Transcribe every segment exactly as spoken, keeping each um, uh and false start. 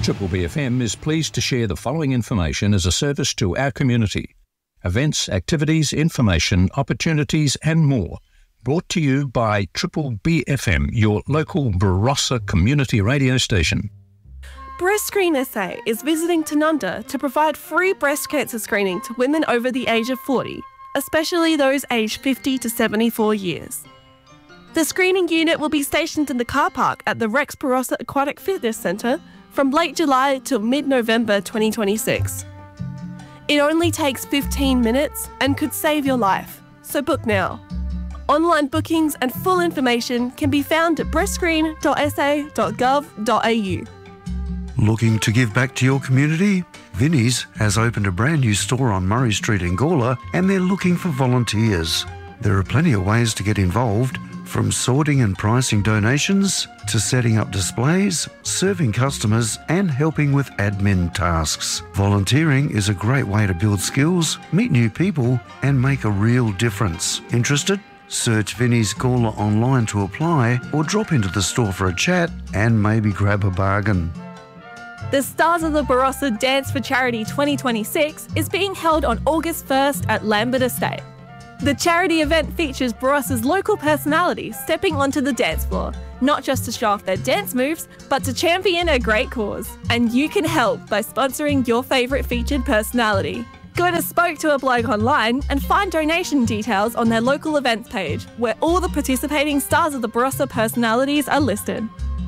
Triple B F M is pleased to share the following information as a service to our community. Events, activities, information, opportunities and more. Brought to you by Triple B F M, your local Barossa community radio station. Breast Screen S A is visiting Tanunda to provide free breast cancer screening to women over the age of forty, especially those aged fifty to seventy-four years. The screening unit will be stationed in the car park at the Rex Barossa Aquatic Fitness Centre from late July till mid-November twenty twenty-six. It only takes fifteen minutes and could save your life, so book now. Online bookings and full information can be found at breast screen dot s a dot gov dot a u. Looking to give back to your community? Vinnie's has opened a brand new store on Murray Street in Gawler and they're looking for volunteers. There are plenty of ways to get involved, from sorting and pricing donations to setting up displays, serving customers and helping with admin tasks. Volunteering is a great way to build skills, meet new people and make a real difference. Interested? Search Vinnie's Gawler online to apply or drop into the store for a chat and maybe grab a bargain. The Stars of the Barossa Dance for Charity twenty twenty-six is being held on August first at Lambert Estate. The charity event features Barossa's local personalities stepping onto the dance floor, not just to show off their dance moves, but to champion a great cause. And you can help by sponsoring your favourite featured personality. Go to Spoke to a Bloke online and find donation details on their local events page, where all the participating Stars of the Barossa personalities are listed.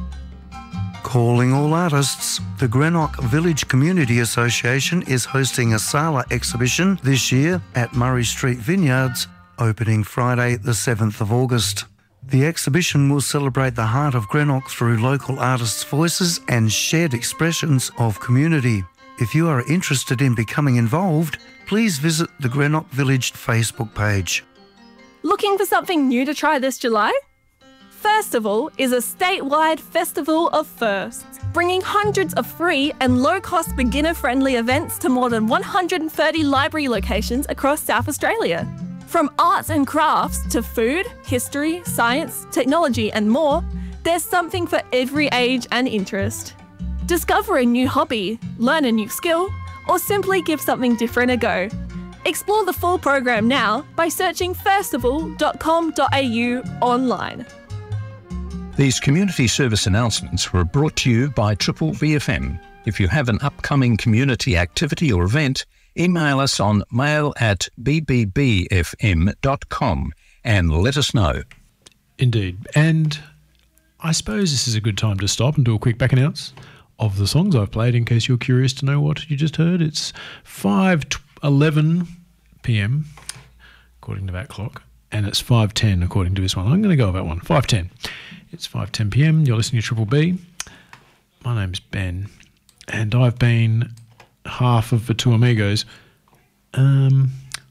Calling all artists, the Greenock Village Community Association is hosting a Sala exhibition this year at Murray Street Vineyards, opening Friday the seventh of August. The exhibition will celebrate the heart of Greenock through local artists' voices and shared expressions of community. If you are interested in becoming involved, please visit the Greenock Village Facebook page. Looking for something new to try this July? Festival is a statewide festival of firsts, bringing hundreds of free and low-cost beginner-friendly events to more than one hundred thirty library locations across South Australia. From arts and crafts to food, history, science, technology and more, there's something for every age and interest. Discover a new hobby, learn a new skill, or simply give something different a go. Explore the full program now by searching festival dot com dot a u online. These community service announcements were brought to you by Triple B F M. If you have an upcoming community activity or event, email us on mail at b b b f m dot com and let us know. Indeed. And I suppose this is a good time to stop and do a quick back announce of the songs I've played in case you're curious to know what you just heard. It's five eleven p m according to that clock, and it's five ten according to this one. I'm going to go with that one, five ten. It's five ten p m. You're listening to Triple B. My name's Ben, and I've been half of the Two Amigos. Um,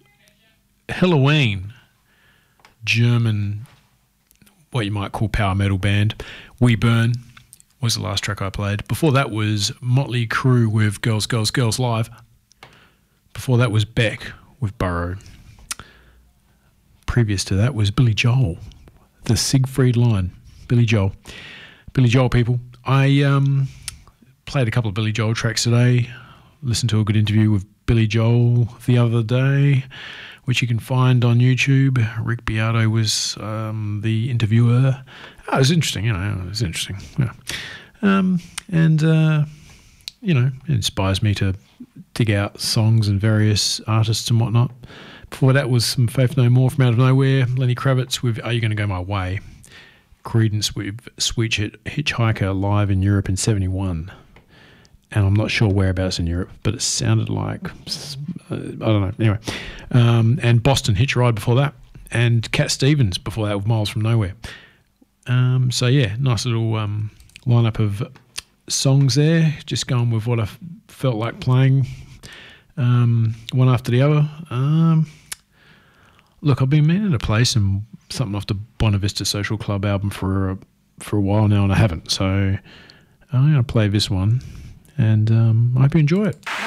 Halloween, German, what you might call power metal band. We Burn was the last track I played. Before that was Motley Crue with Girls, Girls, Girls Live. Before that was Beck with Burrow. Previous to that was Billy Joel, the Siegfried Line. Billy Joel. Billy Joel, people. I um, played a couple of Billy Joel tracks today. Listened to a good interview with Billy Joel the other day, which you can find on YouTube. Rick Beato was um, the interviewer. Oh, it was interesting, you know, it was interesting. Yeah. Um, and, uh, you know, it inspires me to dig out songs and various artists and whatnot. Before that was some Faith No More from Out of Nowhere. Lenny Kravitz with Are You Gonna Go My Way? Creedence with Sweet Hitchhiker live in Europe in seventy-one. And I'm not sure whereabouts in Europe, but it sounded like, uh, I don't know, anyway. Um, and Boston Hitch Ride before that. And Cat Stevens before that with Miles from Nowhere. Um, so, yeah, nice little um, lineup of songs there. Just going with what I f- felt like playing um, one after the other. Um, look, I've been meaning to play some something off the Buena Vista Social Club album for a, for a while now, and I haven't. So I'm going to play this one, and um, I hope you enjoy it.